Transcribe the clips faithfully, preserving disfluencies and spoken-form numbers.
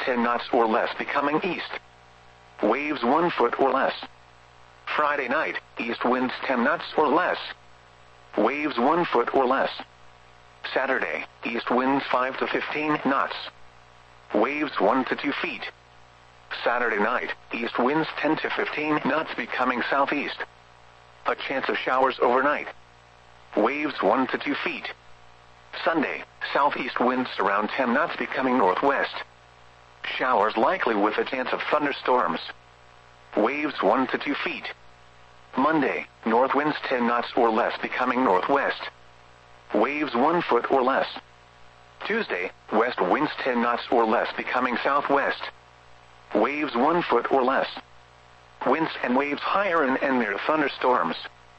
ten knots or less, becoming east. Waves one foot or less. Friday night, east winds ten knots or less. Waves one foot or less. Saturday, east winds five to fifteen knots. Waves one to two feet. Saturday night, east winds ten to fifteen knots, becoming southeast. A chance of showers overnight. Waves one to two feet. Sunday, southeast winds around ten knots, becoming northwest. Showers likely with a chance of thunderstorms. Waves one to two feet. Monday, north winds ten knots or less, becoming northwest. Waves one foot or less. Tuesday, west winds ten knots or less, becoming southwest. Waves one foot or less. Winds and waves higher and, and near thunderstorms.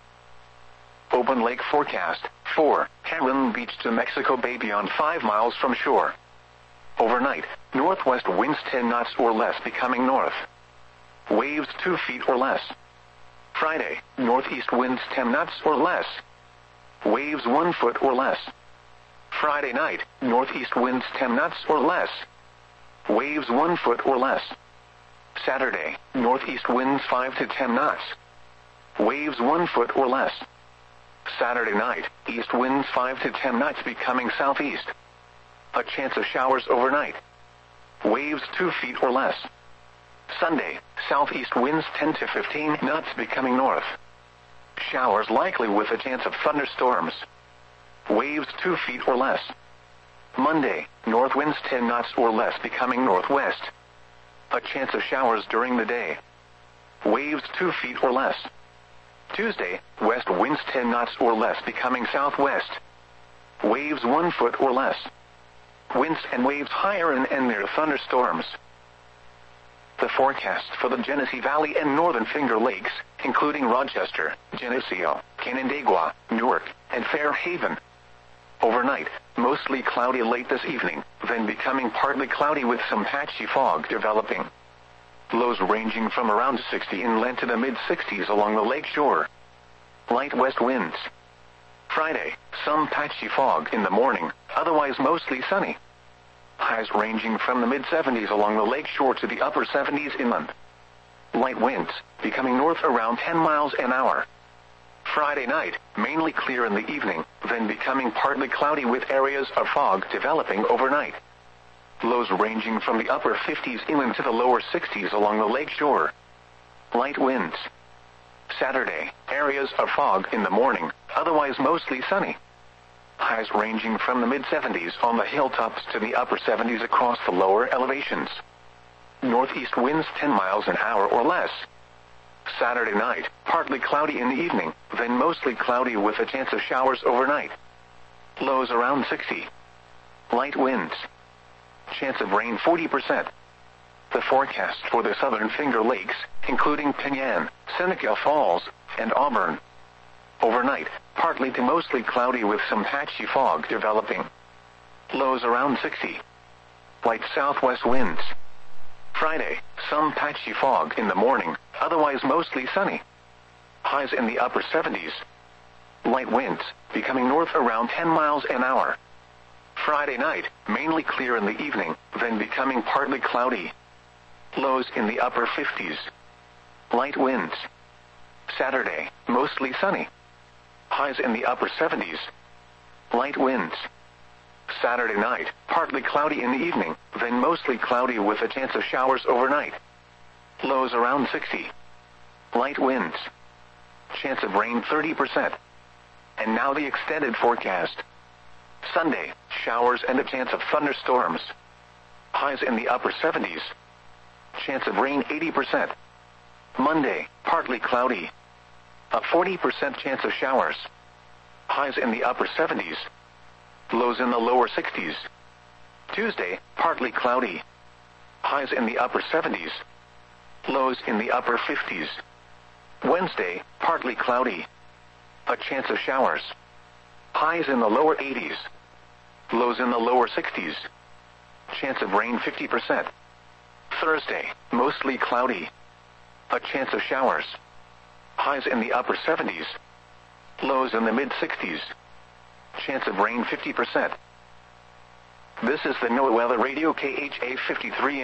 Open lake forecast. four. Heron Beach to Mexico Bay beyond five miles from shore. Overnight, northwest winds ten knots or less, becoming north. Waves two feet or less. Friday, northeast winds ten knots or less. Waves one foot or less. Friday night, northeast winds ten knots or less. Waves one foot or less. Saturday, northeast winds five to ten knots. Waves one foot or less. Saturday night, east winds five to ten knots, becoming southeast. A chance of showers overnight. Waves two feet or less. Sunday, southeast winds ten to fifteen knots, becoming north. Showers likely with a chance of thunderstorms. Waves two feet or less. Monday, north winds ten knots or less, becoming northwest. A chance of showers during the day. Waves two feet or less. Tuesday, west winds ten knots or less, becoming southwest. Waves one foot or less. Winds and waves higher and, and near thunderstorms. The forecast for the Genesee Valley and Northern Finger Lakes, including Rochester, Geneseo, Canandaigua, Newark, and Fairhaven. Overnight, mostly cloudy late this evening, then becoming partly cloudy with some patchy fog developing. Lows ranging from around sixty inland to the mid-sixties along the lake shore. Light west winds. Friday, some patchy fog in the morning, otherwise mostly sunny. Highs ranging from the mid-seventies along the lake shore to the upper seventies inland. Light winds, becoming north around ten miles an hour. Friday night, mainly clear in the evening, then becoming partly cloudy with areas of fog developing overnight. Lows ranging from the upper fifties inland to the lower sixties along the lake shore. Light winds. Saturday, areas of fog in the morning, otherwise mostly sunny. Highs ranging from the mid-seventies on the hilltops to the upper seventies across the lower elevations. Northeast winds ten miles an hour or less. Saturday night, partly cloudy in the evening, then mostly cloudy with a chance of showers overnight. Lows around sixty. Light winds. Chance of rain forty percent. The forecast for the Southern Finger Lakes, including Penyan, Seneca Falls, and Auburn. Overnight, partly to mostly cloudy with some patchy fog developing. Lows around sixty. Light southwest winds. Friday, some patchy fog in the morning, otherwise mostly sunny. Highs in the upper seventies. Light winds, becoming north around ten miles an hour. Friday night, mainly clear in the evening, then becoming partly cloudy. Lows in the upper fifties. Light winds. Saturday, mostly sunny. Highs in the upper seventies. Light winds. Saturday night, partly cloudy in the evening, then mostly cloudy with a chance of showers overnight. Lows around sixty. Light winds. Chance of rain thirty percent. And now the extended forecast. Sunday, showers and a chance of thunderstorms. Highs in the upper seventies. Chance of rain eighty percent. Monday, partly cloudy. A forty percent chance of showers. Highs in the upper seventies. Lows in the lower sixties. Tuesday, partly cloudy. Highs in the upper seventies. Lows in the upper fifties. Wednesday, partly cloudy. A chance of showers. Highs in the lower eighties. Lows in the lower sixties. Chance of rain fifty percent. Thursday, mostly cloudy. A chance of showers. Highs in the upper seventies. Lows in the mid-sixties. Chance of rain fifty percent. This is the NOAA Weather Radio K H A fifty-three.